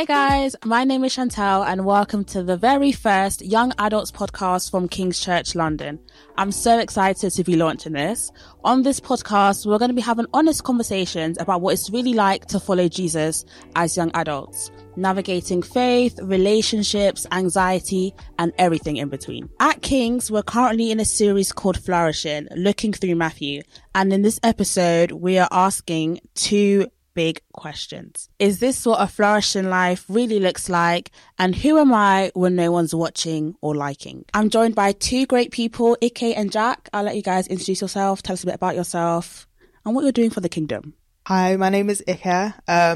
Hey guys, my name is Chantal and welcome to the very first Young Adults podcast from King's Church London. I'm so excited to be launching this. On this podcast, we're going to be having honest conversations about what it's really like to follow Jesus as young adults, navigating faith, relationships, anxiety, and everything in between. At King's, we're currently in a series called Flourishing, looking through Matthew. And in this episode, we are asking two big questions. Is this what a flourishing life really looks like? And who am I when no one's watching or liking? I'm joined by two great people, Ike and Jack. I'll let you guys introduce yourself, tell us a bit about yourself and what you're doing for the kingdom. Hi, my name is Ike.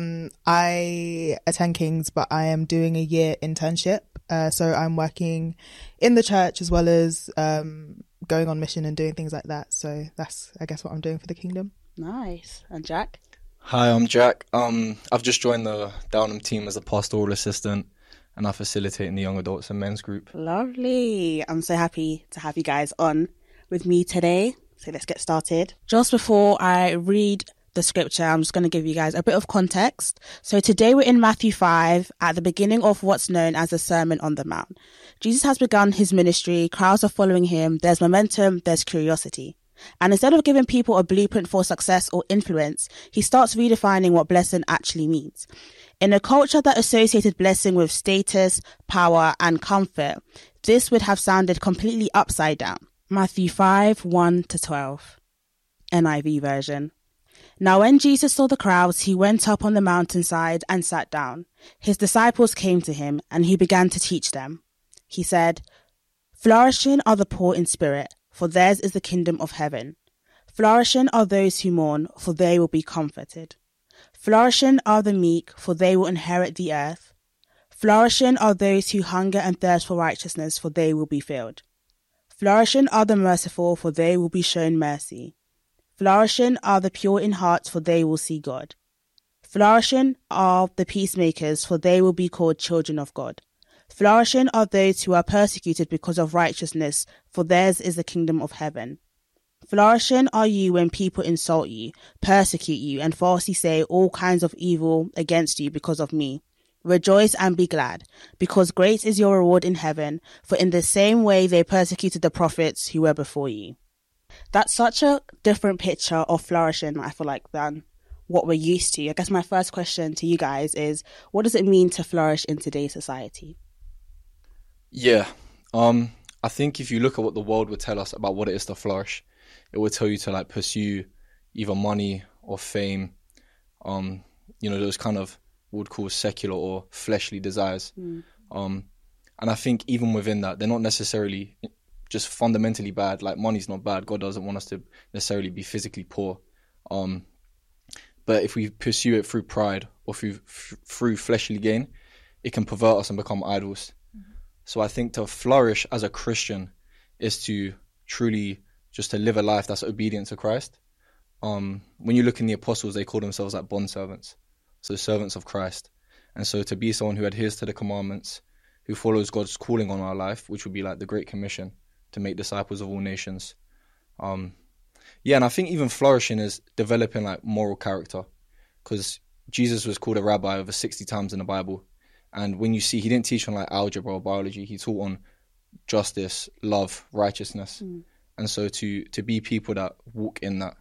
I attend King's, but I am doing a year internship. So I'm working in the church as well as going on mission and doing things like that. So that's, I guess, what I'm doing for the kingdom. Nice. And Jack? Hi, I'm Jack. I've just joined the Downham team as a pastoral assistant and I facilitate in the young adults and men's group. Lovely. I'm so happy to have you guys on with me today. So let's get started. Just before I read the scripture, I'm just going to give you guys a bit of context. So today we're in Matthew 5 at the beginning of what's known as the Sermon on the Mount. Jesus has begun his ministry. Crowds are following him. There's momentum. There's curiosity. And instead of giving people a blueprint for success or influence, he starts redefining what blessing actually means. In a culture that associated blessing with status, power, and comfort, this would have sounded completely upside down. Matthew 5, 1-12, NIV version. Now when Jesus saw the crowds, he went up on the mountainside and sat down. His disciples came to him, and he began to teach them. He said, "Flourishing are the poor in spirit, for theirs is the kingdom of heaven. Flourishing are those who mourn, for they will be comforted. Flourishing are the meek, for they will inherit the earth. Flourishing are those who hunger and thirst for righteousness, for they will be filled. Flourishing are the merciful, for they will be shown mercy. Flourishing are the pure in heart, for they will see God. Flourishing are the peacemakers, for they will be called children of God. Flourishing are those who are persecuted because of righteousness, for theirs is the kingdom of heaven. Flourishing are you when people insult you, persecute you, and falsely say all kinds of evil against you because of me. Rejoice and be glad, because great is your reward in heaven, for in the same way they persecuted the prophets who were before you." That's such a different picture of flourishing, I feel like, than what we're used to. I guess my first question to you guys is, what does it mean to flourish in today's society? Yeah, I think if you look at what the world would tell us about what it is to flourish, it would tell you to like pursue either money or fame, those kind of what would call secular or fleshly desires. And I think even within that, they're not necessarily just fundamentally bad. Like money's not bad. God doesn't want us to necessarily be physically poor. But if we pursue it through pride or through fleshly gain, it can pervert us and become idols. So I think to flourish as a Christian is to truly just to live a life that's obedient to Christ. When you look in the apostles, they call themselves like bondservants, so servants of Christ. And so to be someone who adheres to the commandments, who follows God's calling on our life, which would be like the Great Commission to make disciples of all nations. And I think even flourishing is developing like moral character, because Jesus was called a rabbi over 60 times in the Bible. And when you see, he didn't teach on like algebra or biology. He taught on justice, love, righteousness. And so to be people that walk in that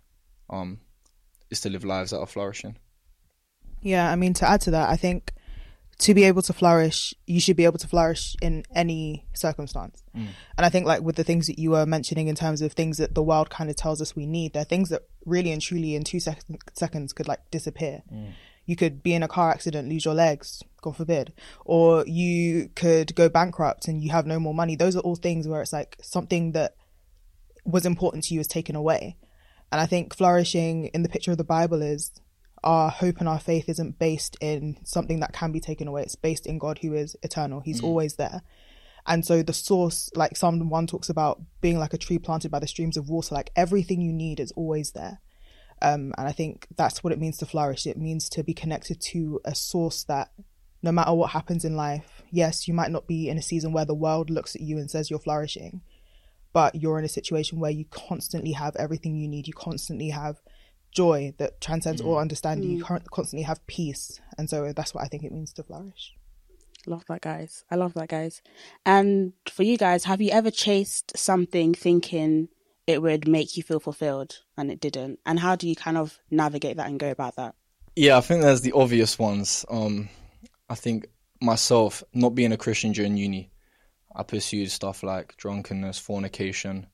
is to live lives that are flourishing. Yeah, I mean, to add to that, I think to be able to flourish, you should be able to flourish in any circumstance. And I think like with the things that you were mentioning in terms of things that the world kind of tells us we need, they're things that really and truly in 2 seconds could like disappear. You could be in a car accident, lose your legs, God forbid, or you could go bankrupt and you have no more money. Those are all things where it's like something that was important to you is taken away. And I think flourishing in the picture of the Bible is our hope and our faith isn't based in something that can be taken away. It's based in God who is eternal. He's always there. And so the source, like Psalm 1 talks about being like a tree planted by the streams of water, like everything you need is always there. And I think that's what it means to flourish. It means to be connected to a source that no matter what happens in life, yes, you might not be in a season where the world looks at you and says you're flourishing, but you're in a situation where you constantly have everything you need. You constantly have joy that transcends all understanding. You constantly have peace. And so that's what I think it means to flourish. Love that, guys. I love that, guys. And for you guys, have you ever chased something thinking it would make you feel fulfilled and it didn't? And how do you kind of navigate that and go about that? Yeah, I think there's the obvious ones. I think myself, not being a Christian during uni, I pursued stuff like drunkenness, fornication,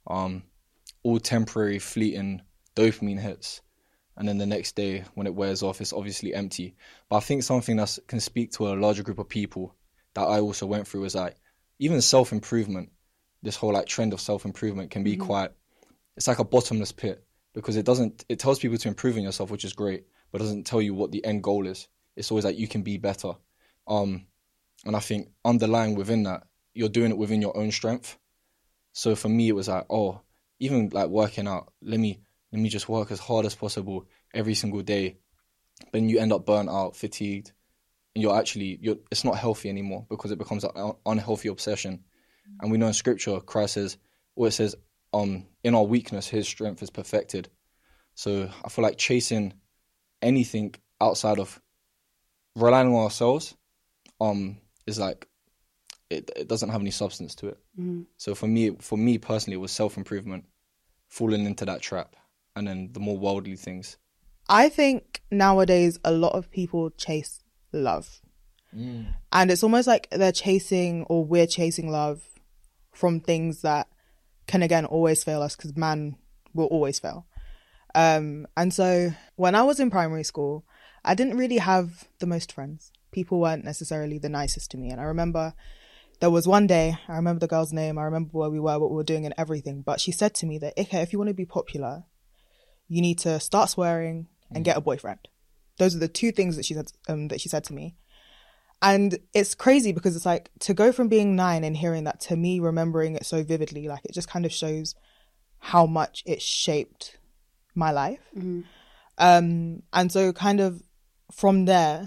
all temporary, fleeting dopamine hits. And then the next day, when it wears off, it's obviously empty. But I think something that can speak to a larger group of people that I also went through is like, even self-improvement, this whole like trend of self-improvement can be quite, it's like a bottomless pit, because it tells people to improve in yourself, which is great, but it doesn't tell you what the end goal is. It's always like you can be better. And I think underlying within that, you're doing it within your own strength. So for me, it was like, oh, even like working out, let me just work as hard as possible every single day. But then you end up burnt out, fatigued, and it's not healthy anymore, because it becomes an unhealthy obsession. And we know in scripture, Christ says, or it says, in our weakness, his strength is perfected. So I feel like chasing anything outside of relying on ourselves, is like, it doesn't have any substance to it. So for me personally, it was self-improvement, falling into that trap, and then the more worldly things. I think nowadays a lot of people chase love. And it's almost like we're chasing love from things that can, again, always fail us, because man will always fail. And so when I was in primary school, I didn't really have the most friends. People weren't necessarily the nicest to me. And I remember there was one day, I remember the girl's name, I remember where we were, what we were doing and everything. But she said to me that, okay, if you want to be popular, you need to start swearing and get a boyfriend. Those are the two things that she said to me. And it's crazy, because it's like, to go from being 9 and hearing that, to me remembering it so vividly, like, it just kind of shows how much it shaped my life. And so kind of from there,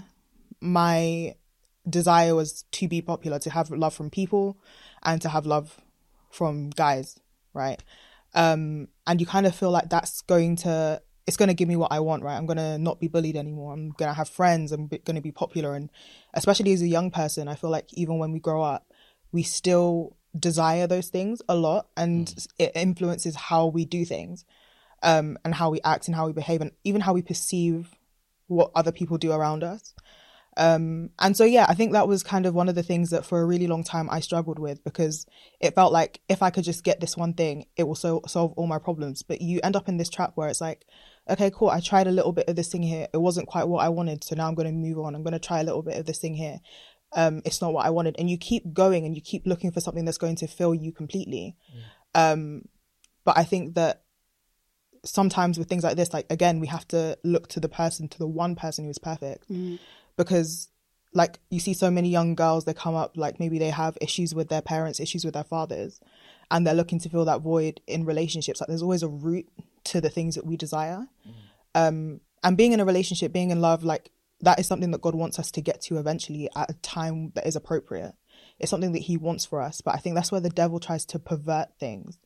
my desire was to be popular, to have love from people and to have love from guys, right? And you kind of feel like it's going to give me what I want, right? I'm going to not be bullied anymore. I'm going to have friends. I'm going to be popular. And especially as a young person, I feel like even when we grow up, we still desire those things a lot, and it influences how we do things, and how we act and how we behave, and even how we perceive what other people do around us. And so, yeah, I think that was kind of one of the things that for a really long time I struggled with, because it felt like if I could just get this one thing, it will solve all my problems. But you end up in this trap where it's like, okay, cool, I tried a little bit of this thing here. It wasn't quite what I wanted. So now I'm going to move on. I'm going to try a little bit of this thing here. It's not what I wanted. And you keep going and you keep looking for something that's going to fill you completely. But I think that sometimes with things like this, like, again, we have to look to the one person who is perfect. Because, like, you see so many young girls, they come up, like, maybe they have issues with their parents, issues with their fathers, and they're looking to fill that void in relationships. Like, there's always a route to the things that we desire. And being in a relationship, being in love, like, that is something that God wants us to get to eventually at a time that is appropriate. It's something that he wants for us. But I think that's where the devil tries to pervert things,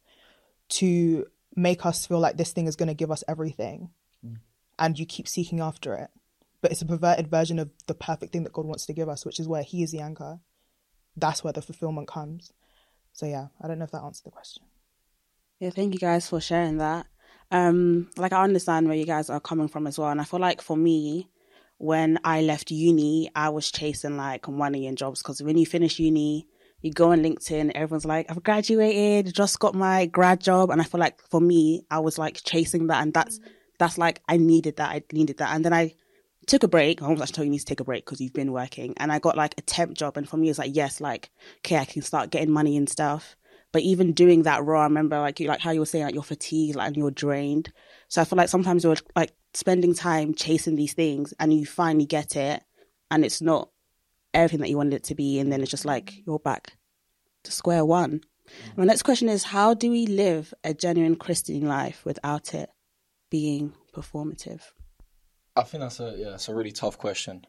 to make us feel like this thing is going to give us everything. And you keep seeking after it. But it's a perverted version of the perfect thing that God wants to give us, which is where he is the anchor. That's where the fulfillment comes. So yeah, I don't know if that answered the question. Yeah, thank you guys for sharing that. Like, I understand where you guys are coming from as well. And I feel like for me, when I left uni, I was chasing like money and jobs, because when you finish uni, you go on LinkedIn, everyone's like, I've graduated, just got my grad job. And I feel like for me, I was like chasing that. And that's like, I needed that. And then I took a break. I was actually told you need to take a break because you've been working. And I got like a temp job. And for me, it's like, yes, like, okay, I can start getting money and stuff. But even doing that raw, I remember like how you were saying, like, you're fatigued, like, and you're drained. So I feel like sometimes you're like spending time chasing these things and you finally get it and it's not everything that you wanted it to be. And then it's just like, you're back to square one. My next question is, how do we live a genuine Christian life without it being performative? I think that's a really tough question,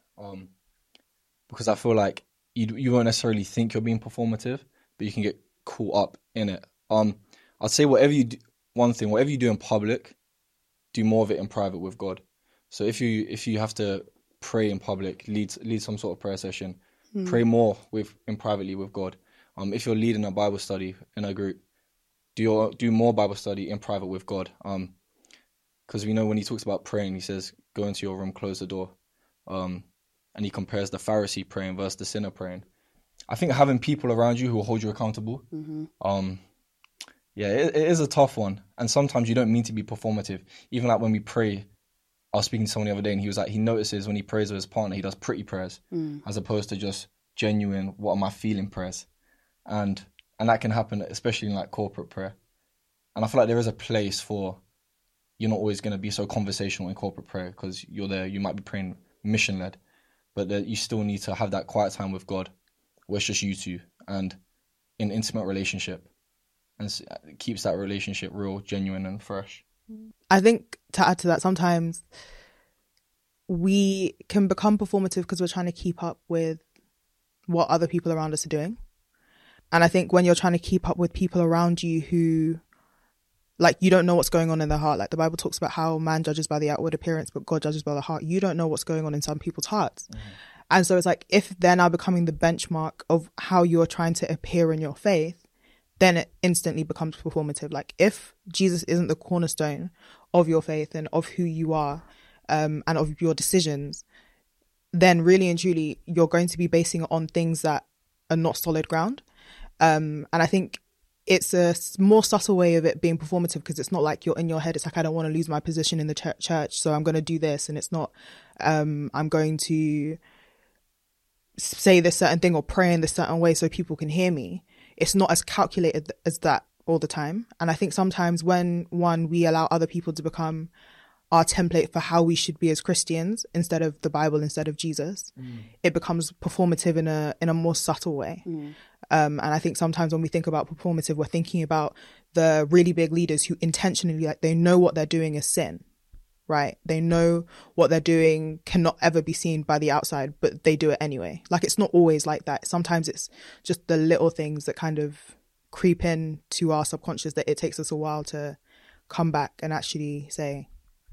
because I feel like you won't necessarily think you're being performative, but you can get caught up in it. I'd say whatever you do in public, do more of it in private with God. So if you have to pray in public, lead some sort of prayer session, pray more in privately with God. If you're leading a Bible study in a group, do more Bible study in private with God. Because we know when he talks about praying, he says, go into your room, close the door. And he compares the Pharisee praying versus the sinner praying. I think having people around you who will hold you accountable, it is a tough one. And sometimes you don't mean to be performative. Even like when we pray, I was speaking to someone the other day and he was like, he notices when he prays with his partner, he does pretty prayers as opposed to just genuine, what am I feeling prayers. And that can happen, especially in like corporate prayer. And I feel like there is a place for, you're not always going to be so conversational in corporate prayer because you're there, you might be praying mission-led, but you still need to have that quiet time with God where it's just you two and in intimate relationship, and it keeps that relationship real, genuine and fresh. I think to add to that, sometimes we can become performative because we're trying to keep up with what other people around us are doing. And I think when you're trying to keep up with people around you who, like, you don't know what's going on in their heart. Like the Bible talks about how man judges by the outward appearance, but God judges by the heart. You don't know what's going on in some people's hearts. And so it's like, if they're now becoming the benchmark of how you're trying to appear in your faith, then it instantly becomes performative. Like if Jesus isn't the cornerstone of your faith and of who you are, and of your decisions, then really and truly, you're going to be basing it on things that are not solid ground. And I think it's a more subtle way of it being performative because it's not like you're in your head. It's like, I don't want to lose my position in the church, so I'm going to do this. And it's not, I'm going to say this certain thing or pray in this certain way so people can hear me. It's not as calculated as that all the time. And I think sometimes when we allow other people to become our template for how we should be as Christians instead of the Bible, instead of Jesus, it becomes performative in a more subtle way. And I think sometimes when we think about performative, we're thinking about the really big leaders who intentionally, like, they know what they're doing is sin, right? They know what they're doing cannot ever be seen by the outside, but they do it anyway. Like, it's not always like that. Sometimes it's just the little things that kind of creep in to our subconscious that it takes us a while to come back and actually say,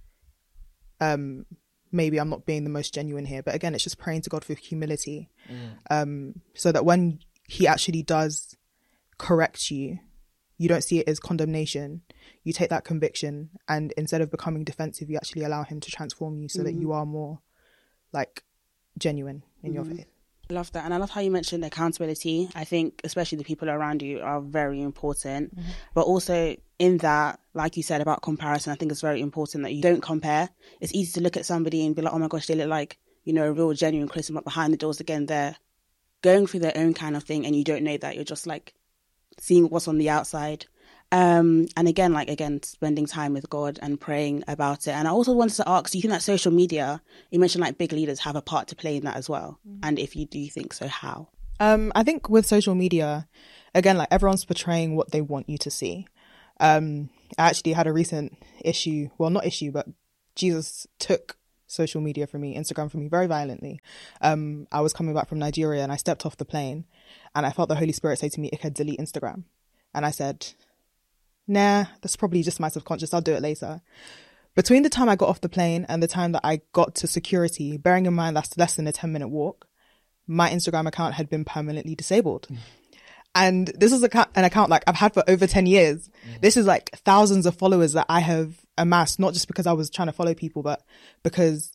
maybe I'm not being the most genuine here. But again, it's just praying to God for humility, so that when he actually does correct you, you don't see it as condemnation. You take that conviction, and instead of becoming defensive, you actually allow him to transform you so that you are more like genuine in your faith. I love that. And I love how you mentioned accountability. I think especially the people around you are very important. But also in that, like you said about comparison, I think it's very important that you don't compare. It's easy to look at somebody and be like, oh my gosh, they look like, you know, a real genuine Christian, but behind the doors, again, they're going through their own kind of thing, and you don't know that. You're just like seeing what's on the outside. And again, spending time with God and praying about it. And I also wanted to ask, do you think that social media, you mentioned like big leaders have a part to play in that as well? And if you do think so, how? I think with social media, again, like everyone's portraying what they want you to see. I actually had a recent issue, well, not issue, but Jesus took social media from me, Instagram from me very violently. I was coming back from Nigeria and I stepped off the plane and I felt the Holy Spirit say to me, Ika, delete Instagram. And I said, nah, that's probably just my subconscious. I'll do it later. Between the time I got off the plane and the time that I got to security, bearing in mind that's less than a 10-minute walk, my Instagram account had been permanently disabled. And this is an account like I've had for over 10 years. This is like thousands of followers that I have amassed, not just because I was trying to follow people, but because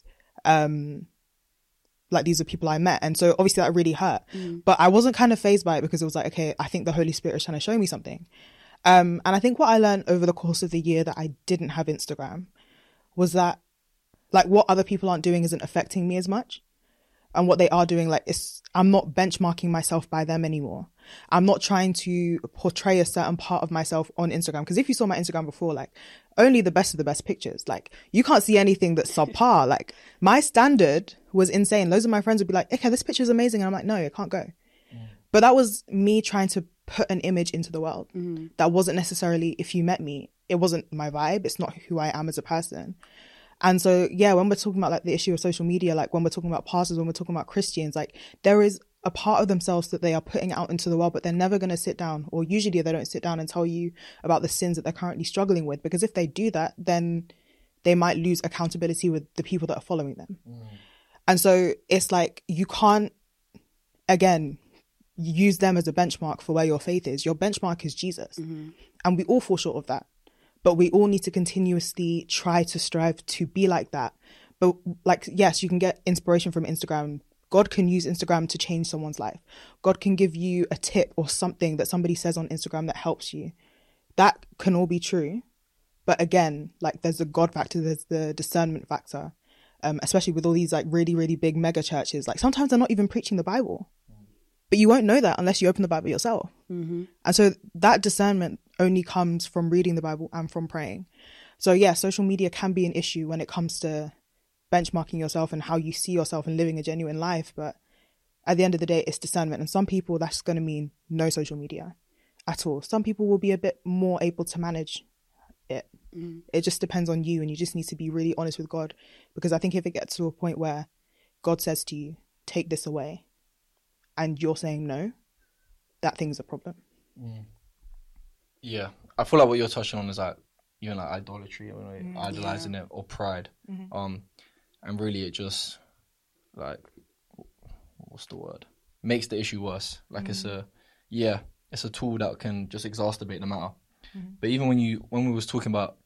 like these are people I met. And so obviously that really hurt. But I wasn't kind of fazed by it because it was like, okay, I think the Holy Spirit is trying to show me something. And I think what I learned over the course of the year that I didn't have Instagram was that like what other people aren't doing isn't affecting me as much. And what they are doing, like, I'm not benchmarking myself by them anymore. I'm not trying to portray a certain part of myself on Instagram. Because if you saw my Instagram before, like, only the best of the best pictures. Like, you can't see anything that's subpar. Like, my standard was insane. Loads of my friends would be like, okay, this picture is amazing. And I'm like, no, it can't go. But that was me trying to put an image into the world. That wasn't necessarily, if you met me, it wasn't my vibe. It's not who I am as a person. And so, yeah, when we're talking about like the issue of social media, like when we're talking about pastors, when we're talking about Christians, like there is a part of themselves that they are putting out into the world, but they're never going to sit down, or usually they don't sit down and tell you about the sins that they're currently struggling with. Because if they do that, then they might lose accountability with the people that are following them. And so it's like, you can't, again, use them as a benchmark for where your faith is. Your benchmark is Jesus. And we all fall short of that. But we all need to continuously try to strive to be like that. But like, yes, you can get inspiration from Instagram. God can use Instagram to change someone's life. God can give you a tip or something that somebody says on Instagram that helps you. That can all be true. But again, like, there's the God factor, there's the discernment factor, especially with all these like really, really big mega churches. Like, sometimes they're not even preaching the Bible. But you won't know that unless you open the Bible yourself. And so that discernment only comes from reading the Bible and from praying. So yeah, social media can be an issue when it comes to benchmarking yourself and how you see yourself and living a genuine life. But at the end of the day, it's discernment. And some people, that's going to mean no social media at all. Some people will be a bit more able to manage it. It just depends on you, and you just need to be really honest with God. Because I think if it gets to a point where God says to you, take this away, and you're saying no, that thing's a problem. Yeah, I feel like what you're touching on is like, even like idolatry, or idolizing it, or pride. And really it just, like, what's the word? Makes the issue worse. Like, it's a tool that can just exacerbate the matter. But even when we was talking about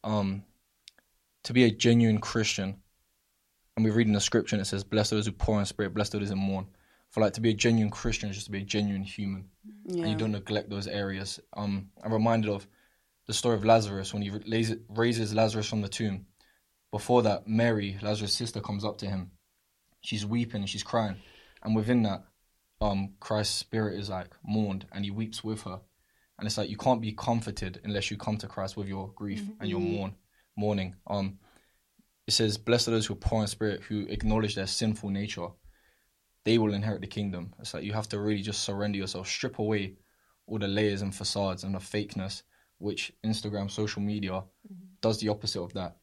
to be a genuine Christian, and we're reading the scripture and it says, blessed are those who poor in spirit, blessed are those who mourn. For like, to be a genuine Christian is just to be a genuine human. And you don't neglect those areas. I'm reminded of the story of Lazarus when he raises Lazarus from the tomb. Before that, Mary, Lazarus' sister, comes up to him. She's weeping and she's crying. And within that, Christ's spirit is like mourned, and he weeps with her. And it's like, you can't be comforted unless you come to Christ with your grief and your mourning. It says, blessed are those who are poor in spirit, who acknowledge their sinful nature. They will inherit the kingdom. It's like, you have to really just surrender yourself, strip away all the layers and facades and the fakeness, which Instagram, social media does the opposite of that.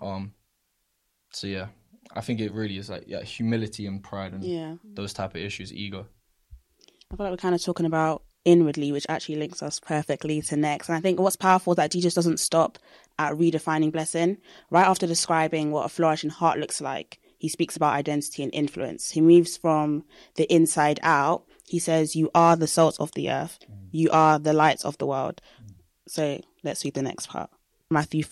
So yeah, I think it really is like, humility and pride and those type of issues, ego. I feel like we're kind of talking about inwardly, which actually links us perfectly to next. And I think what's powerful is that Jesus doesn't stop at redefining blessing. Right after describing what a flourishing heart looks like, he speaks about identity and influence. He moves from the inside out. He says, you are the salt of the earth. You are the light of the world. So let's read the next part. Matthew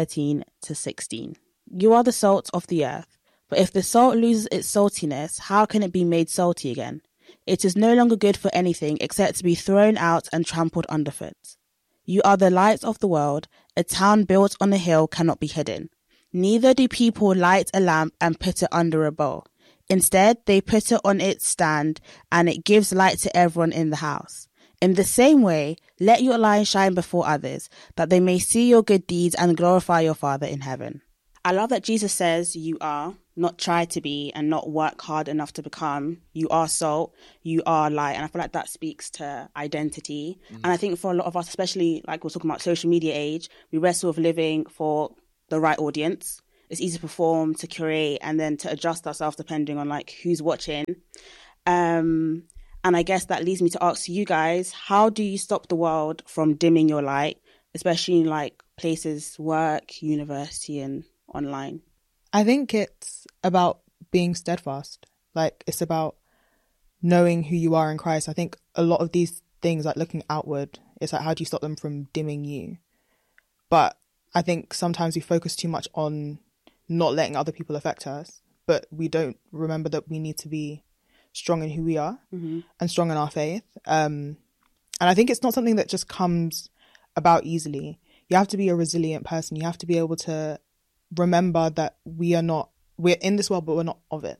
5:13-16. You are the salt of the earth. But if the salt loses its saltiness, how can it be made salty again? It is no longer good for anything except to be thrown out and trampled underfoot. You are the light of the world. A town built on a hill cannot be hidden. Neither do people light a lamp and put it under a bowl. Instead, they put it on its stand, and it gives light to everyone in the house. In the same way, let your light shine before others, that they may see your good deeds and glorify your Father in heaven. I love that Jesus says you are, not try to be, and not work hard enough to become. You are salt, you are light. And I feel like that speaks to identity. And I think for a lot of us, especially like we're talking about social media age, we wrestle with living for the right audience. It's easy to perform, to curate, and then to adjust ourselves depending on like who's watching. And I guess that leads me to ask you guys, how do you stop the world from dimming your light, especially in like places, work, university, and online? I think it's about being steadfast. Like, it's about knowing who you are in Christ. I think a lot of these things, like looking outward, it's like, how do you stop them from dimming you? But I think sometimes we focus too much on not letting other people affect us, but we don't remember that we need to be strong in who we are and strong in our faith. And I think it's not something that just comes about easily. You have to be a resilient person. You have to be able to remember that we're in this world, but we're not of it.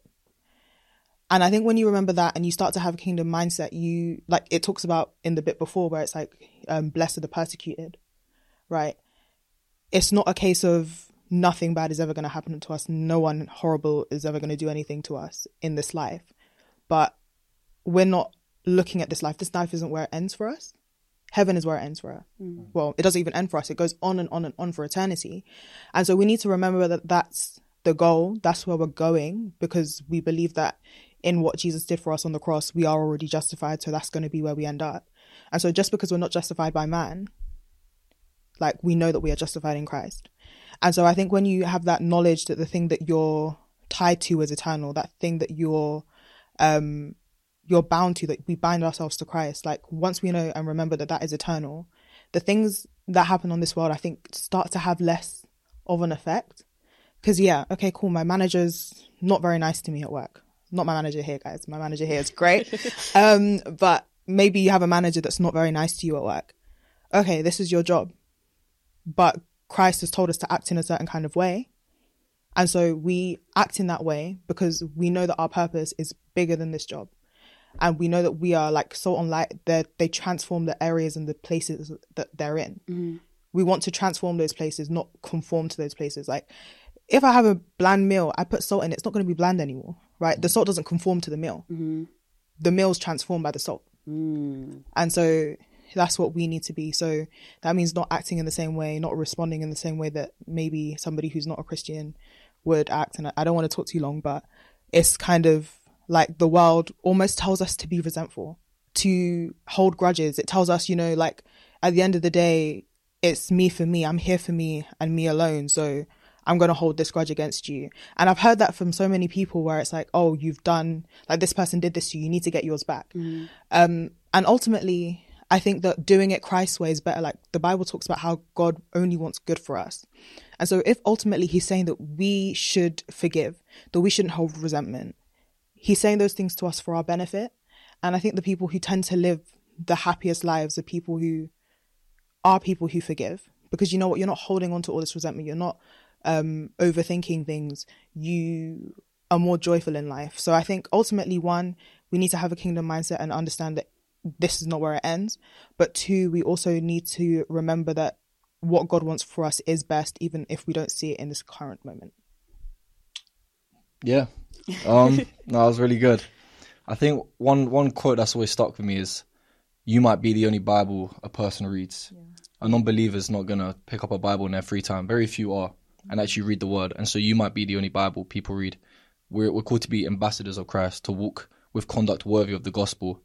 And I think when you remember that and you start to have a kingdom mindset, you, like it talks about in the bit before where it's like, blessed are the persecuted, right? It's not a case of nothing bad is ever going to happen to us. No one horrible is ever going to do anything to us in this life. But we're not looking at this life. This life isn't where it ends for us. Heaven is where it ends for us. Well, it doesn't even end for us. It goes on and on and on for eternity. And so we need to remember that that's the goal. That's where we're going, because we believe that in what Jesus did for us on the cross, we are already justified. So that's going to be where we end up. And so just because we're not justified by man, like, we know that we are justified in Christ. And so I think when you have that knowledge that the thing that you're tied to is eternal, that thing that you're bound to, that we bind ourselves to Christ. Like, once we know and remember that that is eternal, the things that happen on this world, I think, start to have less of an effect. Because, yeah, okay, cool, my manager's not very nice to me at work. Not my manager here, guys. My manager here is great. But maybe you have a manager that's not very nice to you at work. Okay, this is your job. But Christ has told us to act in a certain kind of way. And so we act in that way because we know that our purpose is bigger than this job. And we know that we are like salt and light. They transform the areas and the places that they're in. Mm-hmm. We want to transform those places, not conform to those places. Like, if I have a bland meal, I put salt in it, it's not going to be bland anymore, right? The salt doesn't conform to the meal. Mm-hmm. The meal's transformed by the salt. Mm. And so that's what we need to be. So that means not acting in the same way, not responding in the same way that maybe somebody who's not a Christian would act. And I don't want to talk too long, but it's kind of like the world almost tells us to be resentful, to hold grudges. It tells us, you know, like, at the end of the day, it's me for me. I'm here for me and me alone. So I'm going to hold this grudge against you. And I've heard that from so many people where it's like, oh, you've done, like, this person did this to you, you need to get yours back. Mm. And ultimately, I think that doing it Christ's way is better. Like, the Bible talks about how God only wants good for us. And so if ultimately he's saying that we should forgive, that we shouldn't hold resentment, he's saying those things to us for our benefit. And I think the people who tend to live the happiest lives are people who forgive, because you know what, you're not holding on to all this resentment. You're not overthinking things. You are more joyful in life. So I think ultimately, one, we need to have a kingdom mindset and understand that this is not where it ends. But two, we also need to remember that what God wants for us is best, even if we don't see it in this current moment. Yeah. No, that was really good. I think one quote that's always stuck with me is, you might be the only Bible a person reads. Yeah. A non-believer's not going to pick up a Bible in their free time. Very few are, and actually read the word. And so you might be the only Bible people read. We're called to be ambassadors of Christ, to walk with conduct worthy of the gospel.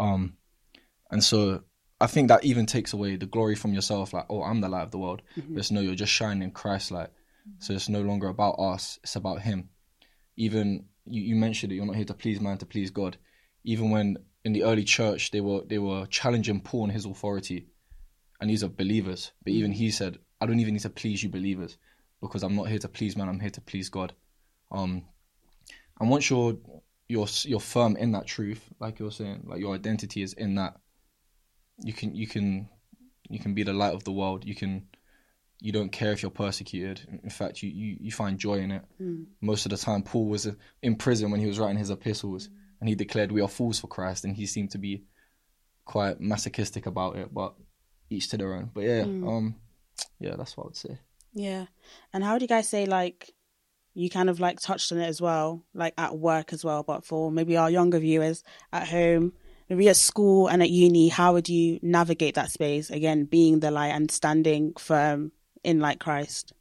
And so I think that even takes away the glory from yourself. Like, oh, I'm the light of the world. Mm-hmm. Just know you're just shining Christ light. Mm-hmm. So it's no longer about us. It's about him. Even you mentioned it, you're not here to please man, to please God. Even when in the early church, they were challenging Paul and his authority. And these are believers. But even he said, I don't even need to please you believers, because I'm not here to please man, I'm here to please God. And once you're firm in that truth, like you're saying, like your identity is in that, you can be the light of the world. You don't care if you're persecuted. In fact, you find joy in it. Mm. Most of the time, Paul was in prison when he was writing his epistles, and he declared, we are fools for Christ, and he seemed to be quite masochistic about it, but each to their own. But yeah, yeah, that's what I would say. Yeah. And how would you guys say, like, you kind of like touched on it as well, like at work as well, but for maybe our younger viewers at home, maybe at school and at uni, how would you navigate that space, again, being the light and standing firm in like Christ?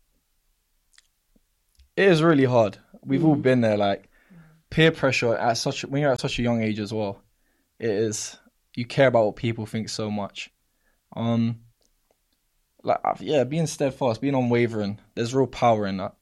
It is really hard. We've all been there, like peer pressure when you're at such a young age as well. It is, you care about what people think so much. Being steadfast, being unwavering, there's real power in that.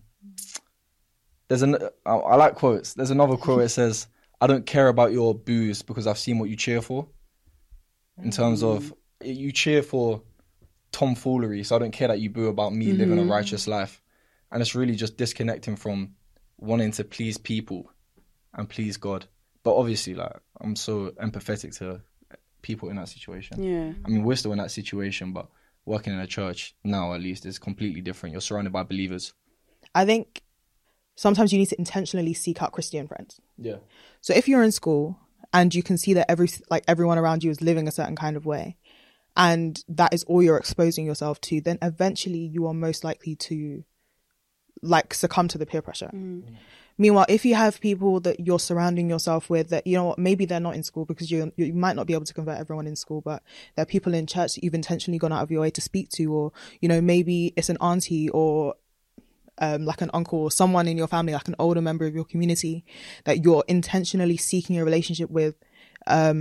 I like quotes. There's another quote that says, I don't care about your boos because I've seen what you cheer for. In terms of, you cheer for tomfoolery, so I don't care that you boo about me living a righteous life. And it's really just disconnecting from wanting to please people and please God. But obviously, like, I'm so empathetic to people in that situation. Yeah. I mean, we're still in that situation, but working in a church now, at least, is completely different. You're surrounded by believers. I think sometimes you need to intentionally seek out Christian friends. Yeah. So if you're in school and you can see that everyone around you is living a certain kind of way, and that is all you're exposing yourself to, then eventually you are most likely to like succumb to the peer pressure. Meanwhile, if you have people that you're surrounding yourself with that, you know what, maybe they're not in school, because you might not be able to convert everyone in school, but there are people in church that you've intentionally gone out of your way to speak to, or, you know, maybe it's an auntie or like an uncle or someone in your family, like an older member of your community that you're intentionally seeking a relationship with, that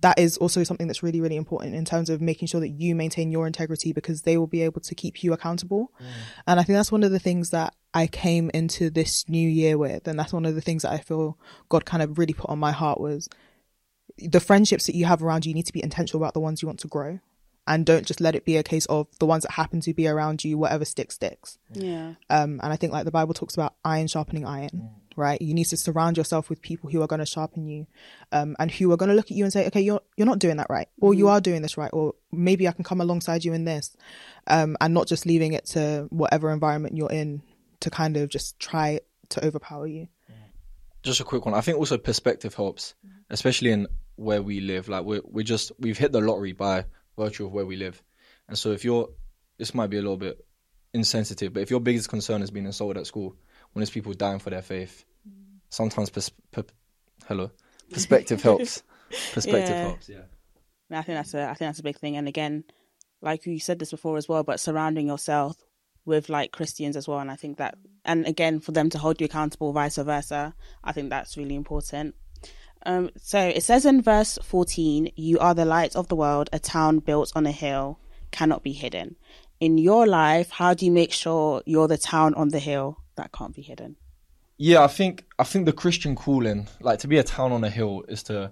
that is also something that's really, really important in terms of making sure that you maintain your integrity, because they will be able to keep you accountable. And I think that's one of the things that I came into this new year with. And that's one of the things that I feel God kind of really put on my heart was the friendships that you have around you need to be intentional about the ones you want to grow. And don't just let it be a case of the ones that happen to be around you, whatever sticks. Yeah. And I think like the Bible talks about iron sharpening iron, right? You need to surround yourself with people who are going to sharpen you, and who are going to look at you and say, okay, you're not doing that right, or you are doing this right, or maybe I can come alongside you in this, and not just leaving it to whatever environment you're in to kind of just try to overpower you. Just a quick one. I think also perspective helps, especially in where we live. Like we've hit the lottery by virtue of where we live. And so this might be a little bit insensitive, but if your biggest concern is being insulted at school when there's people dying for their faith, sometimes perspective helps. Perspective helps. Yeah. I think that's a big thing. And again, like you said this before as well, but surrounding yourself with like Christians as well. And I think that, and again, for them to hold you accountable, vice versa, I think that's really important. So it says in verse 14, you are the light of the world, a town built on a hill cannot be hidden. In your life, how do you make sure you're the town on the hill that can't be hidden? Yeah, I think the Christian calling, like to be a town on a hill, is to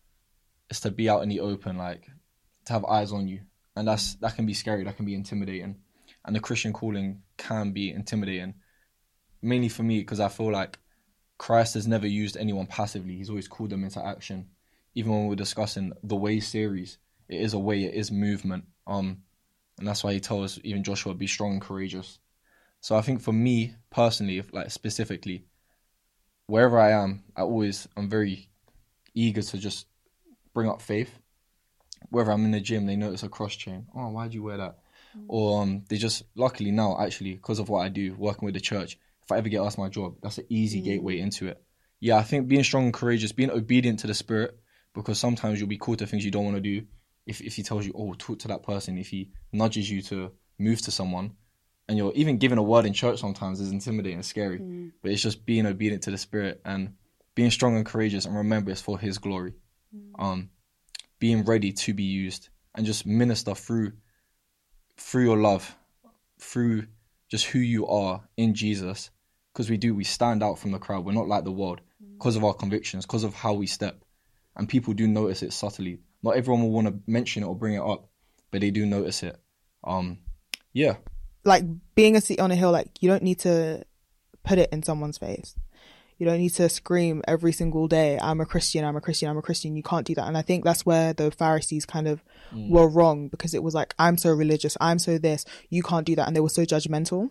be out in the open, like to have eyes on you. And that can be scary, that can be intimidating. And the Christian calling can be intimidating, mainly for me, because I feel like Christ has never used anyone passively. He's always called them into action. Even when we're discussing the Way series, it is a way, it is movement. And that's why he tells even Joshua, be strong and courageous. So I think for me personally, like specifically, wherever I am, I'm very eager to just bring up faith. Whether I'm in the gym, they notice a cross chain. Oh, why'd you wear that? Or they just, luckily now, actually, because of what I do, working with the church, if I ever get asked my job, that's an easy gateway into it. Yeah, I think being strong and courageous, being obedient to the Spirit, because sometimes you'll be called to things you don't want to do. If he tells you, oh, talk to that person, if he nudges you to move to someone, and you're even given a word in church sometimes is intimidating and scary. But it's just being obedient to the Spirit and being strong and courageous, and remember it's for his glory. Being ready to be used and just minister through your love, through just who you are in Jesus. Because we stand out from the crowd. We're not like the world because of our convictions, because of how we step. And people do notice it subtly. Not everyone will want to mention it or bring it up, but they do notice it. Yeah. Like being a city on a hill, like you don't need to put it in someone's face. You don't need to scream every single day, I'm a Christian, I'm a Christian, I'm a Christian. You can't do that. And I think that's where the Pharisees kind of were wrong, because it was like, I'm so religious, I'm so this, you can't do that. And they were so judgmental.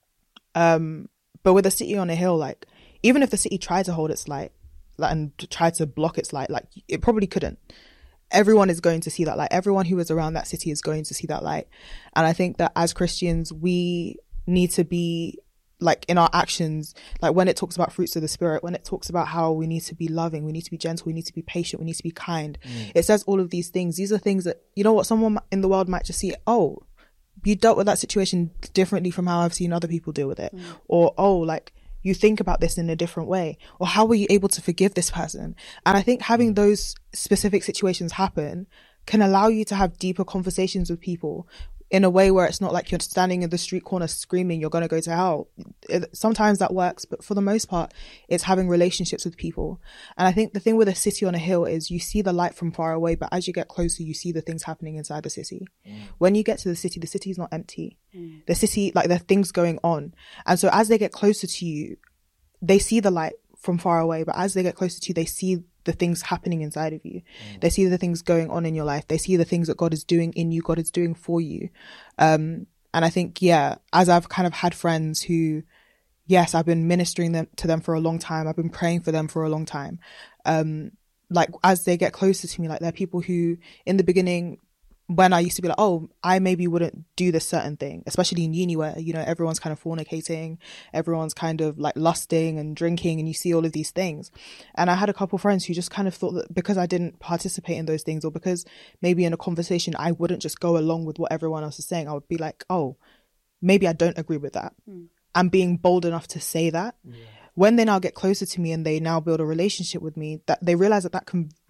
But with a city on a hill, like even if the city tried to hold its light and tried to block its light, like it probably couldn't. Everyone is going to see that light. Everyone who is around that city is going to see that light. And I think that as Christians, we need to be like in our actions, like when it talks about fruits of the Spirit, when it talks about how we need to be loving, we need to be gentle, we need to be patient, we need to be kind. It says all of these things. These are things that, you know what, someone in the world might just see, oh, you dealt with that situation differently from how I've seen other people deal with it. Or, oh, like you think about this in a different way. Or how were you able to forgive this person? And I think having those specific situations happen can allow you to have deeper conversations with people in a way where it's not like you're standing in the street corner screaming, you're going to go to hell. Sometimes that works, but for the most part, it's having relationships with people. And I think the thing with a city on a hill is you see the light from far away, but as you get closer, you see the things happening inside the city. When you get to the city is not empty. The city, like there are things going on. And so as they get closer to you, they see the light from far away, but as they get closer to you, they see the things happening inside of you. They see the things going on in your life. They see the things that God is doing in you, God is doing for you. And I think, yeah, as I've kind of had friends who, yes, I've been ministering to them for a long time. I've been praying for them for a long time. Like as they get closer to me, like there are people who in the beginning, when I used to be like, oh, I maybe wouldn't do this certain thing, especially in uni where, you know, everyone's kind of fornicating, everyone's kind of like lusting and drinking, and you see all of these things. And I had a couple friends who just kind of thought that because I didn't participate in those things, or because maybe in a conversation I wouldn't just go along with what everyone else is saying, I would be like, oh, maybe I don't agree with that. I'm being bold enough to say that. When they now get closer to me and they now build a relationship with me, that they realize that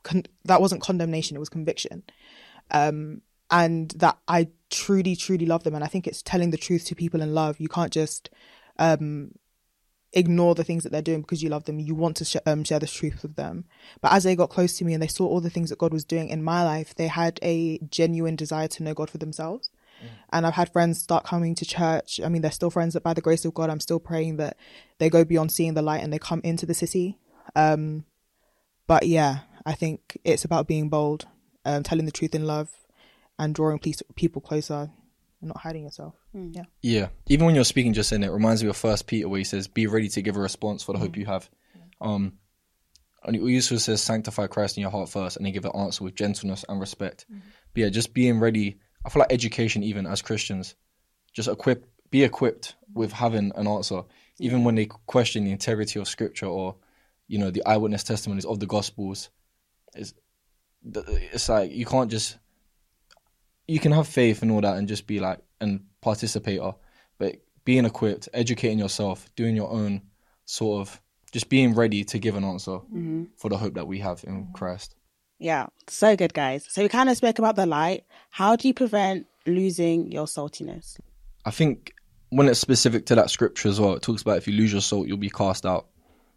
that wasn't condemnation, it was conviction. And that I truly, truly love them. And I think it's telling the truth to people in love. You can't just ignore the things that they're doing because you love them. You want to share the truth with them. But as they got close to me and they saw all the things that God was doing in my life, they had a genuine desire to know God for themselves. And I've had friends start coming to church. I mean, they're still friends, but by the grace of God, I'm still praying that they go beyond seeing the light and they come into the city. But yeah, I think it's about being bold, telling the truth in love, and drawing people closer and not hiding yourself. Yeah. Even when you're speaking just in it reminds me of 1 Peter where he says, be ready to give a response for the hope you have. And he also says, sanctify Christ in your heart first, and then give an answer with gentleness and respect. But yeah, just being ready. I feel like education, even as Christians, just be equipped with having an answer, even when they question the integrity of scripture or, you know, the eyewitness testimonies of the gospels. It's like, you can't just, you can have faith and all that and just be like, and participator, but being equipped, educating yourself, doing your own sort of, just being ready to give an answer for the hope that we have in Christ. Yeah, so good, guys. So we kind of spoke about the light. How do you prevent losing your saltiness? I think when it's specific to that scripture as well, it talks about if you lose your salt, you'll be cast out.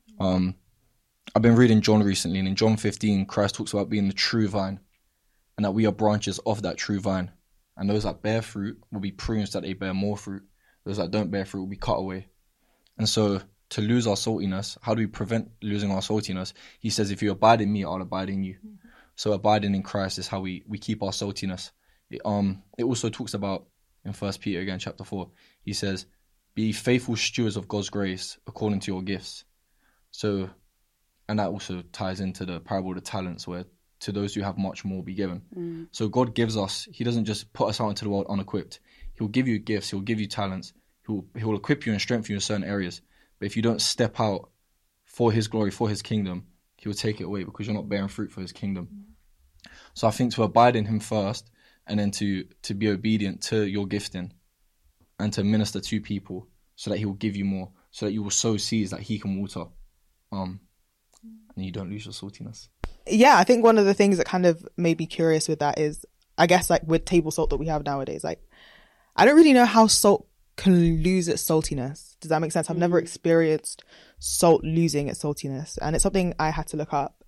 I've been reading John recently, and in John 15, Christ talks about being the true vine and that we are branches of that true vine. And those that bear fruit will be pruned so that they bear more fruit. Those that don't bear fruit will be cut away. And so to lose our saltiness, how do we prevent losing our saltiness? He says, if you abide in me, I'll abide in you. So abiding in Christ is how we keep our saltiness. It also talks about, in 1 Peter again, chapter 4, he says, be faithful stewards of God's grace according to your gifts. So, and that also ties into the parable of the talents, where to those who have much more will be given. So God gives us, he doesn't just put us out into the world unequipped. He'll give you gifts, he'll give you talents, he'll equip you and strengthen you in certain areas. But if you don't step out for his glory, for his kingdom, he'll take it away because you're not bearing fruit for his kingdom. So I think to abide in him first, and then to be obedient to your gifting and to minister to people so that he will give you more, so that you will sow seeds that he can water, and you don't lose your saltiness. Yeah, I think one of the things that kind of made me curious with that is, I guess, like with table salt that we have nowadays, like I don't really know how salt can lose its saltiness. Does that make sense? I've never experienced salt losing its saltiness, and it's something I had to look up.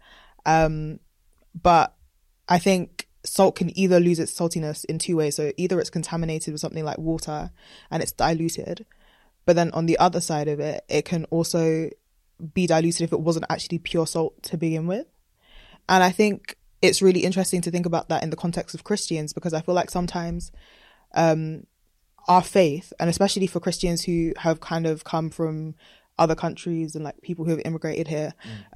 But I think salt can either lose its saltiness in two ways. So either it's contaminated with something like water and it's diluted, but then on the other side of it, it can also be diluted if it wasn't actually pure salt to begin with. And I think it's really interesting to think about that in the context of Christians, because I feel like sometimes our faith, and especially for Christians who have kind of come from other countries and like people who have immigrated here,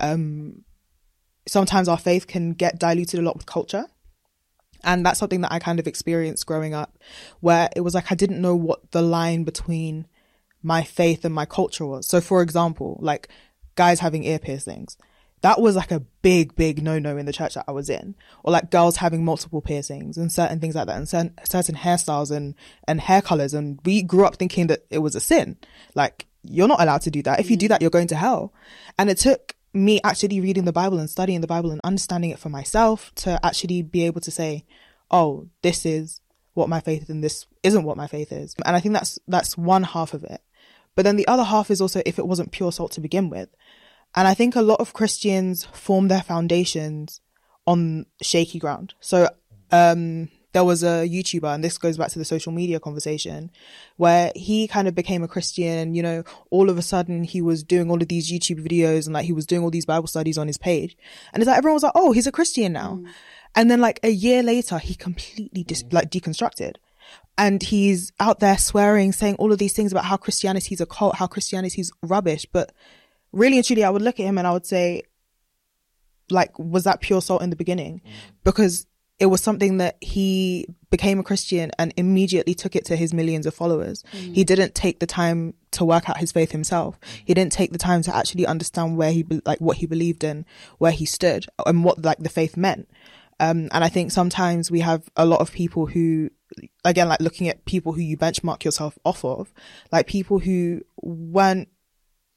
sometimes our faith can get diluted a lot with culture. And that's something that I kind of experienced growing up, where it was like I didn't know what the line between my faith and my culture was. So for example, like guys having ear piercings, that was like a big no-no in the church that I was in. Or like girls having multiple piercings and certain things like that, and certain hairstyles and hair colors. And we grew up thinking that it was a sin. Like, you're not allowed to do that. If you do that, you're going to hell. And it took me actually reading the Bible and studying the Bible and understanding it for myself to actually be able to say, oh, this is what my faith is and this isn't what my faith is. And I think that's one half of it. But then the other half is also if it wasn't pure salt to begin with. And I think a lot of Christians form their foundations on shaky ground. So there was a YouTuber, and this goes back to the social media conversation, where he kind of became a Christian, and, you know, all of a sudden he was doing all of these YouTube videos and like he was doing all these Bible studies on his page. And it's like everyone was like, oh, he's a Christian now. And then like a year later, he completely deconstructed. And he's out there swearing, saying all of these things about how Christianity's a cult, how Christianity's rubbish. But really and truly, I would look at him and I would say, like, was that pure salt in the beginning? Because it was something that he became a Christian and immediately took it to his millions of followers. He didn't take the time to work out his faith himself. He didn't take the time to actually understand where what he believed in, where he stood, and what like the faith meant. And I think sometimes we have a lot of people who, again, like looking at people who you benchmark yourself off of, like people who weren't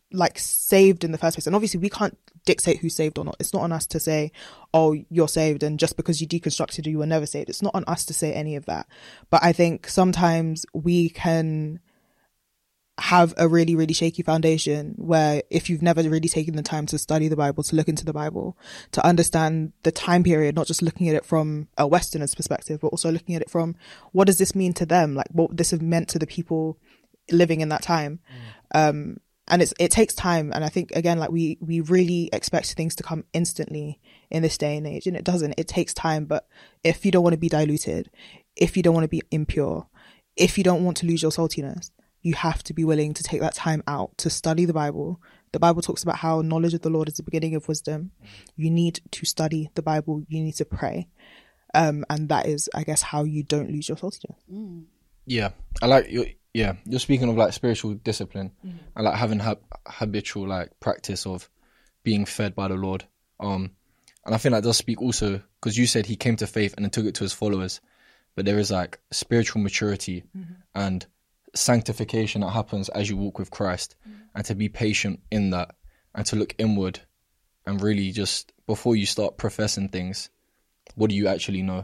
like saved in the first place. And obviously we can't dictate who's saved or not. It's not on us to say, oh, you're saved, and just because you deconstructed you were never saved. It's not on us to say any of that. But I think sometimes we can have a really, really shaky foundation where if you've never really taken the time to study the Bible, to look into the Bible, to understand the time period, not just looking at it from a Westerner's perspective, but also looking at it from what does this mean to them? Like what this have meant to the people living in that time. And it takes time. And I think, again, like we really expect things to come instantly in this day and age, and it doesn't. It takes time. But if you don't want to be diluted, if you don't want to be impure, if you don't want to lose your saltiness, you have to be willing to take that time out to study the Bible. The Bible talks about how knowledge of the Lord is the beginning of wisdom. You need to study the Bible. You need to pray. And that is, I guess, how you don't lose your saltiness. Yeah. I like you're speaking of like spiritual discipline and like having habitual like practice of being fed by the Lord. And I think that does speak also, because you said he came to faith and then took it to his followers, but there is like spiritual maturity and sanctification that happens as you walk with Christ, and to be patient in that, and to look inward and really just, before you start professing things, what do you actually know?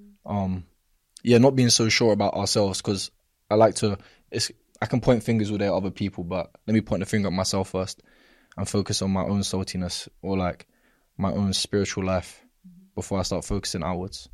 Not being so sure about ourselves, because I can point fingers with other people, but let me point the finger at myself first and focus on my own saltiness or like my own spiritual life before I start focusing outwards.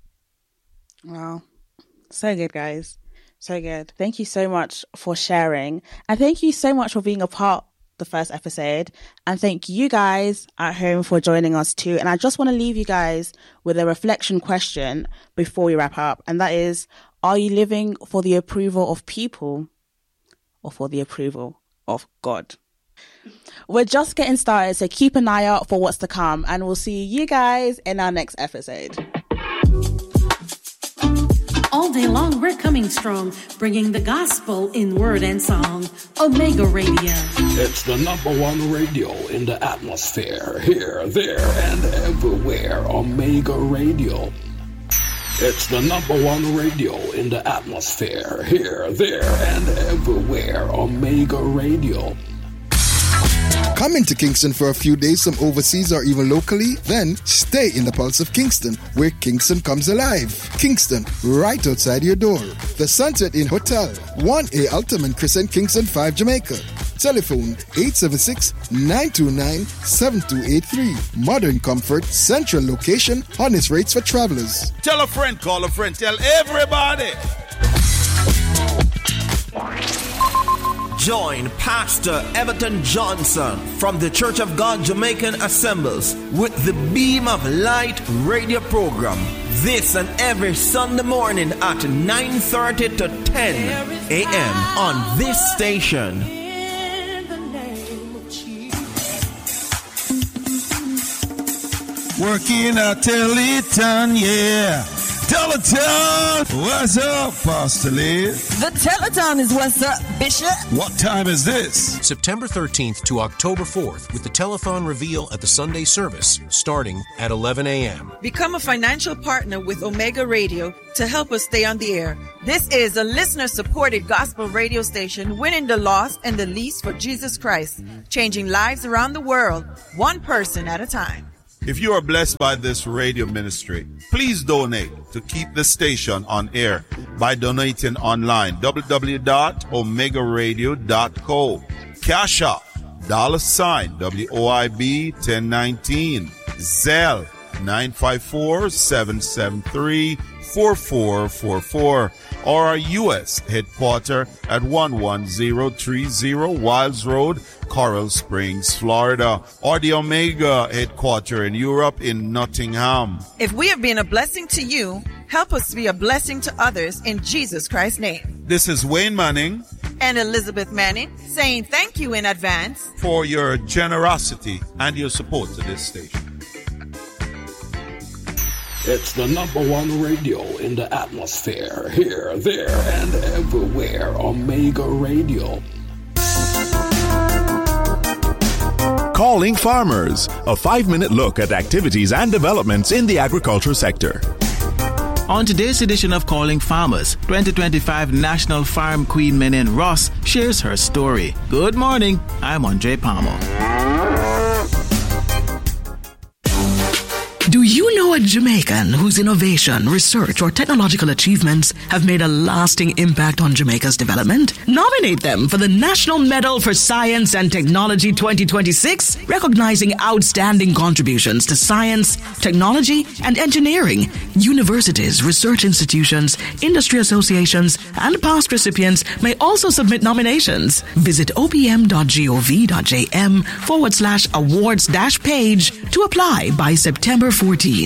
Wow. So good, guys. So good. Thank you so much for sharing. And thank you so much for being a part of the first episode. And thank you guys at home for joining us too. And I just want to leave you guys with a reflection question before we wrap up. And that is, are you living for the approval of people or for the approval of God? We're just getting started, so keep an eye out for what's to come. And we'll see you guys in our next episode. All day long, we're coming strong, bringing the gospel in word and song. Omega Radio. It's the #1 radio in the atmosphere. Here, there, and everywhere. Omega Radio. It's the #1 radio in the atmosphere. Here, there, and everywhere. Omega Radio. Coming to Kingston for a few days from overseas or even locally? Then stay in the pulse of Kingston, where Kingston comes alive. Kingston, right outside your door. The Sunset Inn Hotel, 1A Altamont Crescent, Kingston 5, Jamaica. Telephone 876-929-7283. Modern comfort, central location, honest rates for travelers. Tell a friend, call a friend, tell everybody. Join Pastor Everton Johnson from the Church of God Jamaican Assemblies with the Beam of Light radio program this and every Sunday morning at 9:30 to 10 a.m. on this station. Working at Teletown, yeah. Teletown! What's up, Pastor Liz? The Teletown is what's up, Bishop. What time is this? September 13th to October 4th with the telethon reveal at the Sunday service starting at 11 a.m. Become a financial partner with Omega Radio to help us stay on the air. This is a listener-supported gospel radio station winning the lost and the least for Jesus Christ, changing lives around the world, one person at a time. If you are blessed by this radio ministry, please donate to keep the station on air by donating online, www.omegaradio.co. Cash App, $WOIB 1019, Zelle 954-773-4444, or our U.S. headquarters at 11030 Wilds Road, Coral Springs, Florida, or the Omega headquarters in Europe in Nottingham. If we have been a blessing to you, help us be a blessing to others in Jesus Christ's name. This is Wayne Manning and Elizabeth Manning saying thank you in advance for your generosity and your support to this station. It's the #1 radio in the atmosphere. Here, there, and everywhere. Omega Radio. Calling Farmers, a 5-minute look at activities and developments in the agriculture sector. On today's edition of Calling Farmers, 2025 National Farm Queen Menen Ross shares her story. Good morning, I'm Andre Palmer. Do you know a Jamaican whose innovation, research, or technological achievements have made a lasting impact on Jamaica's development? Nominate them for the National Medal for Science and Technology 2026, recognizing outstanding contributions to science, technology, and engineering. Universities, research institutions, industry associations, and past recipients may also submit nominations. Visit opm.gov.jm/awards-page to apply by September 14.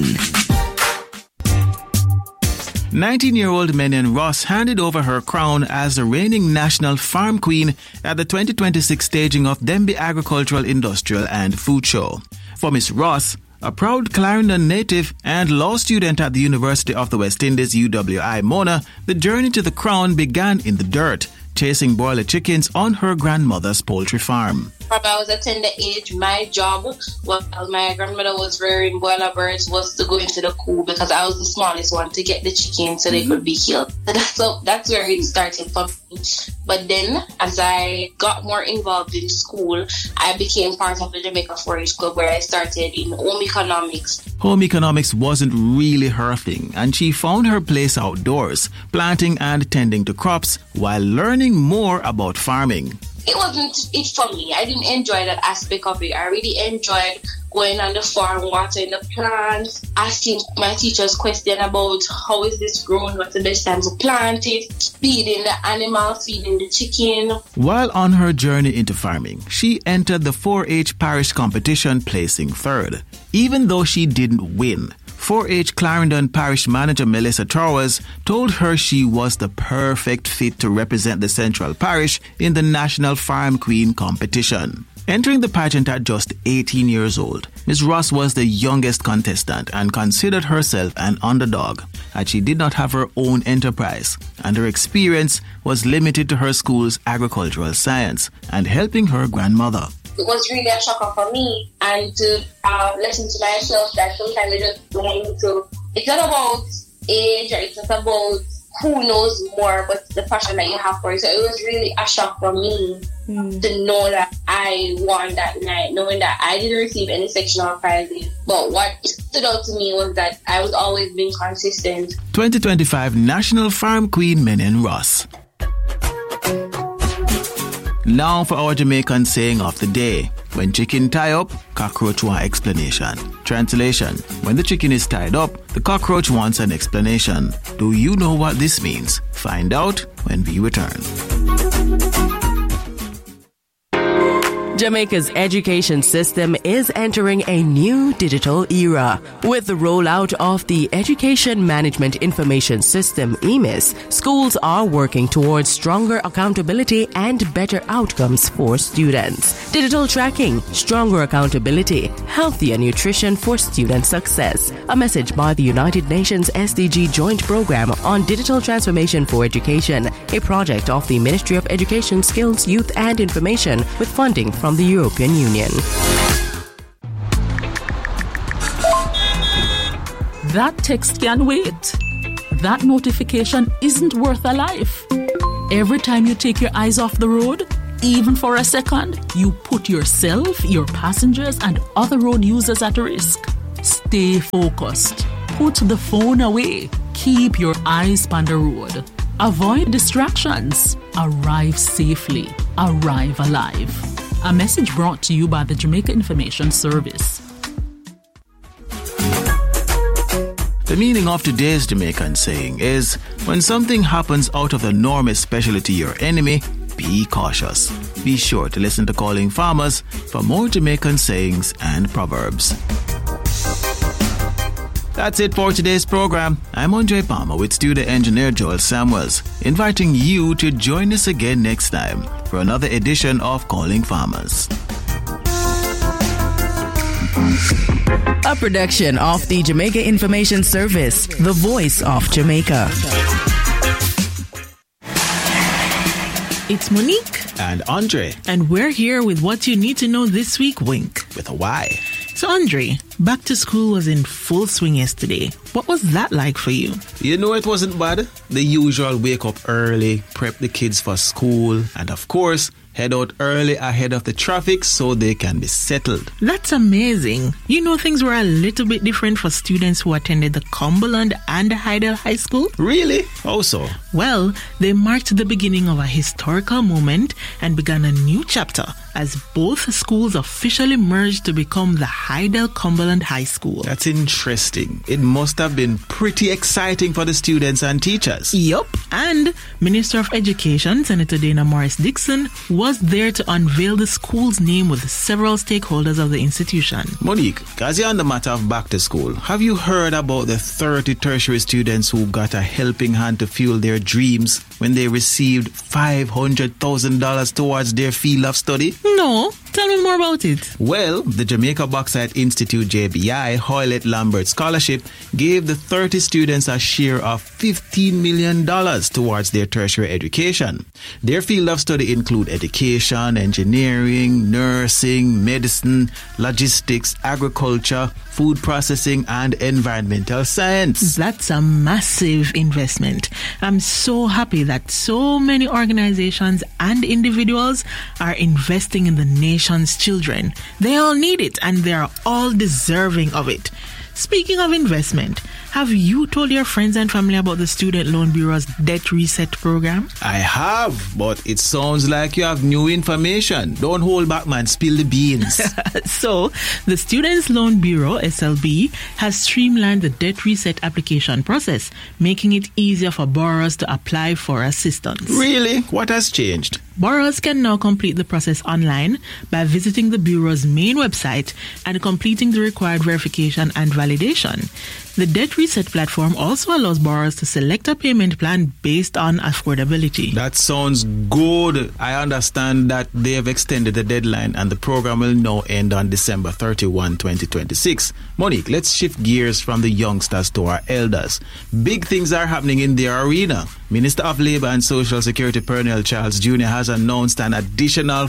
19-year-old Menen Ross handed over her crown as the reigning National Farm Queen at the 2026 staging of Dembi Agricultural, Industrial and Food Show. For Miss Ross, a proud Clarendon native and law student at the University of the West Indies, UWI Mona, the journey to the crown began in the dirt, chasing broiler chickens on her grandmother's poultry farm. From I was a tender age, my job, while my grandmother was rearing broiler birds, was to go into the coop because I was the smallest one to get the chickens so they could be killed. So that's where it started for me. But then, as I got more involved in school, I became part of the Jamaica 4-H Club where I started in home economics. Home economics wasn't really her thing, and she found her place outdoors, planting and tending to crops while learning more about farming. It wasn't it for me. I didn't enjoy that aspect of it. I really enjoyed going on the farm, watering the plants, asking my teachers questions about how is this grown, what's the best time to plant it, feeding the animal, feeding the chicken. While on her journey into farming, she entered the 4-H parish competition, placing third. Even though she didn't win, 4-H Clarendon Parish Manager Melissa Towers told her she was the perfect fit to represent the Central Parish in the National Farm Queen competition. Entering the pageant at just 18 years old, Ms. Ross was the youngest contestant and considered herself an underdog, as she did not have her own enterprise, and her experience was limited to her school's agricultural science and helping her grandmother. It was really a shocker for me, and to listen to myself that sometimes I just don't need to. It's not about age or it's not about who knows more, but the passion that you have for it. So it was really a shock for me to know that I won that night, knowing that I didn't receive any sectional prizes. But what stood out to me was that I was always being consistent. 2025 National Farm Queen Menen Ross. Now for our Jamaican saying of the day. When chicken tie up, cockroach want explanation. Translation: when the chicken is tied up, the cockroach wants an explanation. Do you know what this means? Find out when we return. Jamaica's education system is entering a new digital era. With the rollout of the Education Management Information System, EMIS, schools are working towards stronger accountability and better outcomes for students. Digital tracking, stronger accountability, healthier nutrition for student success. A message by the United Nations SDG Joint Program on Digital Transformation for Education, a project of the Ministry of Education, Skills, Youth and Information with funding from the European Union. That text can wait. That notification isn't worth a life. Every time you take your eyes off the road, even for a second, you put yourself, your passengers, and other road users at risk. Stay focused. Put the phone away. Keep your eyes on the road. Avoid distractions. Arrive safely. Arrive alive. A message brought to you by the Jamaica Information Service. The meaning of today's Jamaican saying is, when something happens out of the norm, especially to your enemy, be cautious. Be sure to listen to Calling Farmers for more Jamaican sayings and proverbs. That's it for today's program. I'm Andre Palmer with studio engineer Joel Samuels, inviting you to join us again next time for another edition of Calling Farmers. A production of the Jamaica Information Service, the voice of Jamaica. It's Monique and Andre, and we're here with what you need to know this week, Wink. With a Y. So, Andre, back to school was in full swing yesterday. What was that like for you? You know, it wasn't bad. The usual wake up early, prep the kids for school, and of course, head out early ahead of the traffic so they can be settled. That's amazing. You know, things were a little bit different for students who attended the Cumberland and Heidel High School. Really? How so? Well, they marked the beginning of a historical moment and began a new chapter as both schools officially merged to become the Heidel Cumberland High School. That's interesting. It must have been pretty exciting for the students and teachers. Yup. And Minister of Education, Senator Dana Morris Dixon, was there to unveil the school's name with several stakeholders of the institution. Monique, as you're on the matter of back to school, have you heard about the 30 tertiary students who got a helping hand to fuel their dreams when they received $500,000 towards their field of study? No. Tell me more about it. Well, the Jamaica Bauxite Institute JBI Hoylett Lambert Scholarship gave the 30 students a share of $15 million towards their tertiary education. Their field of study include education, engineering, nursing, medicine, logistics, agriculture, food processing, and environmental science. That's a massive investment. I'm so happy that so many organizations and individuals are investing in the nation's children. They all need it and they are all deserving of it. Speaking of investment, have you told your friends and family about the Student Loan Bureau's Debt Reset program? I have, but it sounds like you have new information. Don't hold back, man. Spill the beans. So, the Students Loan Bureau, SLB, has streamlined the Debt Reset application process, making it easier for borrowers to apply for assistance. Really? What has changed? Borrowers can now complete the process online by visiting the Bureau's main website and completing the required verification and validation. The Debt Reset platform also allows borrowers to select a payment plan based on affordability. That sounds good. I understand that they have extended the deadline and the program will now end on December 31, 2026. Monique, let's shift gears from the youngsters to our elders. Big things are happening in their arena. Minister of Labour and Social Security Pernell Charles Jr. has announced an additional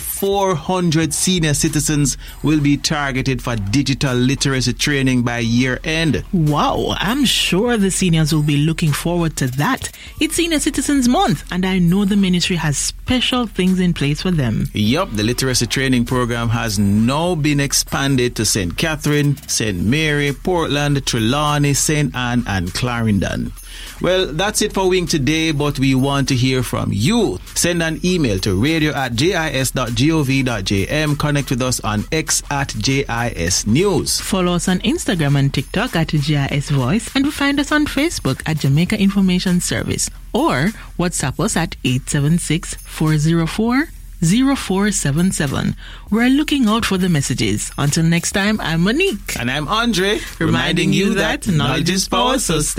400 senior citizens will be targeted for digital literacy training by year end. Wow, I'm sure the seniors will be looking forward to that. It's Senior Citizens Month, and I know the ministry has special things in place for them. Yup, the literacy training program has now been expanded to St. Catherine, St. Mary, Portland, Trelawney, St. Anne, and Clarendon. Well, that's it for Wing today, but we want to hear from you. Send an email to radio@jis.gov.jm. Connect with us on X @JIS News. Follow us on Instagram and TikTok @JIS Voice, and find us on Facebook at Jamaica Information Service, or WhatsApp us at 876-404-0477. We're looking out for the messages. Until next time, I'm Monique. And I'm Andre, reminding you that knowledge is power, so stay